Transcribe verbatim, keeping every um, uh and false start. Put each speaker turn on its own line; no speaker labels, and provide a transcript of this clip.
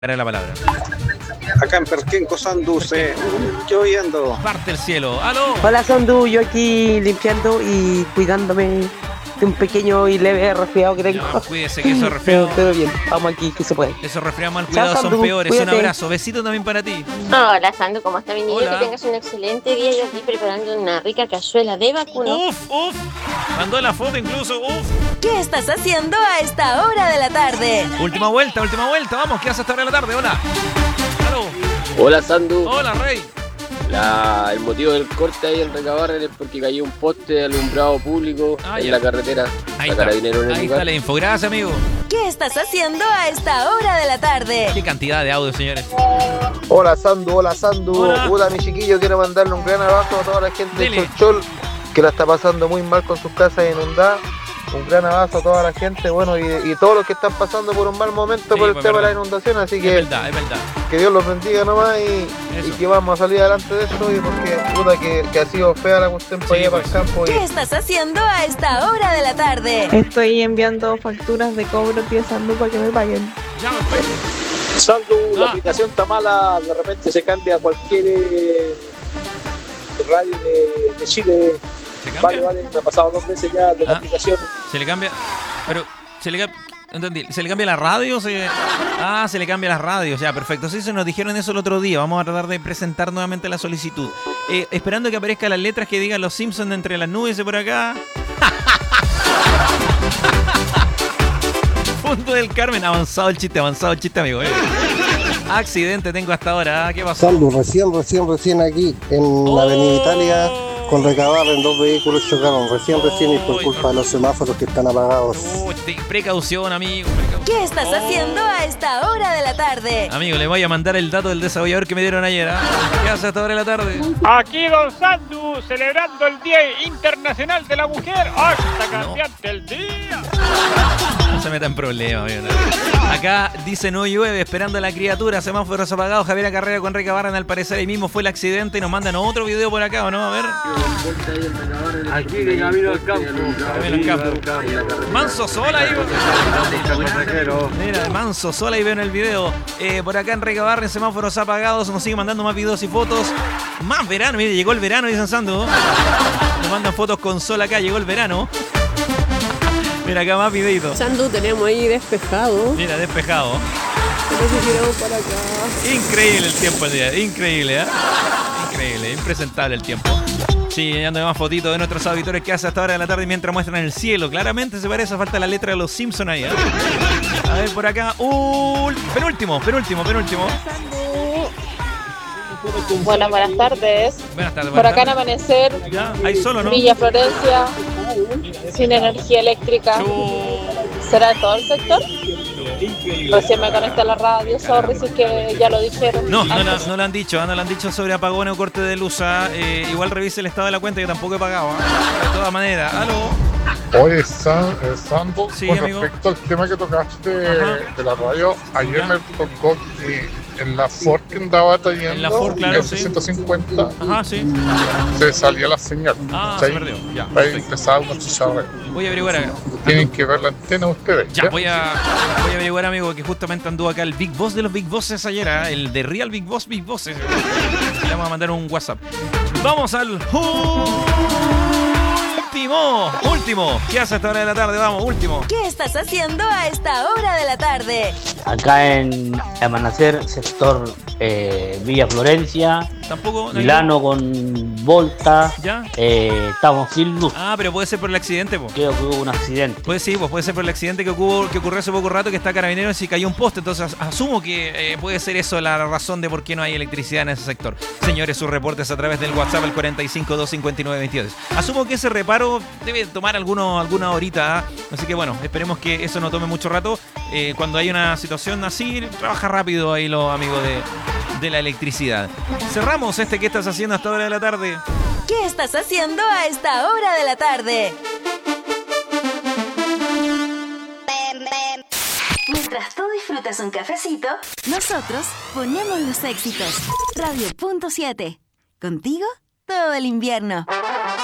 Para la palabra.
Acá en Perquenco, Sanduce, lloviendo.
Parte el cielo. ¡Aló!
Hola, Sandu, yo aquí limpiando y cuidándome de un pequeño y leve resfriado que tengo.
No, cuídese, que esos
Pero,
resfriados.
pero bien, vamos aquí, que se puede.
Esos resfriados mal
Chao,
cuidados son
Sandu,
peores.
cuídate.
Un abrazo. Besito también para ti.
Hola, Sandu, ¿cómo está mi niño?
Hola.
Que tengas un excelente día. Yo aquí preparando una rica cazuela de vacuno.
Uf, uf. Mandó la foto incluso. Uf.
¿Qué estás haciendo a esta hora de la tarde?
Última vuelta, última vuelta. Vamos, ¿qué haces hasta ahora de la tarde? Hola. Aló.
Hola Sandu,
Hola, Rey.
la, el motivo del corte ahí en Recabarren es porque cayó un poste de alumbrado público
Ah,
en
ya.
la carretera.
Ahí
La
está.
Carabinero en el
Ahí
lugar.
está la info. Gracias, amigo.
¿Qué estás haciendo a esta hora de la tarde?
Qué cantidad de audio, señores.
Hola Sandu, hola Sandu,
Hola.
hola mi chiquillo, quiero mandarle un gran abrazo a toda la gente de
Dele.
Cholchol que la está pasando muy mal con sus casas inundadas. Un gran abrazo a toda la gente, bueno, y, y todos los que están pasando por un mal momento
Sí,
por el
pues,
tema de
verdad.
la inundación, así
Es
que
verdad, es verdad.
que Dios los bendiga nomás y,
Eso.
y que vamos a salir adelante de esto, y porque puta que, que ha sido fea la cuestión para
Sí,
allá
pues.
para el campo. Y,
¿Qué estás haciendo a esta hora de la tarde?
Estoy enviando facturas de cobro, tío Sandu, para que me paguen.
Ya me fue.
Sandu,
Ah.
la aplicación está mala, de repente se cambia cualquier eh, radio de, de Chile.
¿Se
Vale,
cambia?
vale, me ha pasado dos veces ya de la
Ah.
aplicación.
Se le cambia. Pero, se le cambia. Entendí. ¿Se le cambia la radio? o Se... Ah, se le cambia las radios. Ya, perfecto. Sí, se nos dijeron eso el otro día. Vamos a tratar de presentar nuevamente la solicitud. Eh, esperando que aparezcan las letras que digan los Simpsons entre las nubes de por acá. Punto del Carmen. Avanzado el chiste, avanzado el chiste, amigo. eh. Accidente tengo hasta ahora. ¿ah? ¿Qué pasó?
Sandu, recién, recién, recién aquí en
Oh.
la Avenida Italia con Recabarren, dos vehículos chocaron, recién, recién, y por
Uy,
culpa de los semáforos que están apagados.
Uy, te- precaución, amigo. precaución.
¿Qué estás
Oh.
haciendo a esta hora de la tarde?
Amigo, le voy a mandar el dato del desarrollador que me dieron ayer. ¿ah? ¿Qué hace hasta ahora de la tarde?
Aquí Don Sandu, celebrando el Día Internacional de la Mujer. ¡Hasta cambiante el día!
No se meta en problemas, amigo. Acá dice no llueve, esperando a la criatura, semáforos apagados, Javier Carrera con Recabarren, al parecer ahí mismo fue el accidente y nos mandan otro video por acá, ¿o no? A ver.
Aquí de camino al campo.
Camino al campo. Manso Sola ahí. Mira, Manso Sola ahí veo en el video. Eh, por acá en Recabarren, semáforos apagados, nos siguen mandando más videos y fotos. Más verano, mire, llegó el verano, dicen Sandu. Nos mandan fotos con sol acá, llegó el verano. Mira acá más videitos.
Sandu, tenemos ahí despejado.
Mira, despejado.
Pero si queremos para acá.
Increíble el tiempo el día, increíble, ¿eh? Increíble, impresentable el tiempo. Sí, ando más fotitos de nuestros auditores que hace hasta ahora de la tarde mientras muestran el cielo. Claramente se parece, falta la letra de los Simpsons ahí, ¿eh? A ver, por acá, uh, penúltimo, penúltimo, penúltimo.
Bueno, buenas tardes.
Buenas tardes,
Por
buenas
acá en
tardes.
Amanecer,
Ya, ahí solo, ¿no?
Villa Florencia, sin energía eléctrica.
Chu-
¿Será en todo el sector? Recién me conecté a la radio, sorry si es que ya lo dijeron.
No, no, la-
antes.
no lo han dicho, ¿ah? No lo han dicho sobre apagones o corte de luz. ¿ah? Eh, igual revise el estado de la cuenta, yo tampoco he pagado. ¿ah? De todas maneras, aló.
Oye, San, eh, Santo,
Sí,
con
amigo.
respecto al tema que tocaste
Ajá.
de la radio, ayer
Ya.
me tocó que en la Ford que andaba trayendo,
En la Ford, claro,
el
sí.
ciento cincuenta,
Ajá, sí.
se salía la señal.
Ah,
¿cachai?
se perdió. Ya,
Ahí
perfecto.
empezaba unos chicharros.
Voy a averiguar acá.
Tienen que ver la antena ustedes.
Ya, voy a, voy a averiguar, amigo, que justamente anduvo acá el Big Boss de los Big Bosses ayer, ¿ah? El de Real Big Boss, Big Bosses. Le vamos a mandar un WhatsApp. Vamos al último, último. ¿Qué hace a esta hora de la tarde? Vamos, último.
¿Qué estás haciendo a esta hora de la tarde?
Acá en Amanecer, sector eh, Villa Florencia,
Tampoco. no hay-
Milano con Volta,
¿Ya?
eh, estamos sin luz.
Ah, pero puede ser por el accidente, po.
Creo que hubo un accidente.
Puede sí, pues puede ser por el accidente que ocurrió, que ocurrió hace poco rato, que está Carabineros y cayó un poste. Entonces as- asumo que eh, puede ser eso la razón de por qué no hay electricidad en ese sector. Señores, sus reportes a través del WhatsApp al cuarenta y cinco, doscientos cincuenta y nueve, veintidós. Asumo que ese reparo debe tomar alguno, alguna horita. ¿ah? Así que bueno, esperemos que eso no tome mucho rato. Eh, cuando hay una situación así, trabaja rápido ahí los amigos de, de la electricidad. Cerramos este que estás haciendo hasta hora de la tarde.
¿Qué estás haciendo a esta hora de la tarde? Mientras tú disfrutas un cafecito, nosotros ponemos los éxitos. Radio punto siete. Contigo todo el invierno.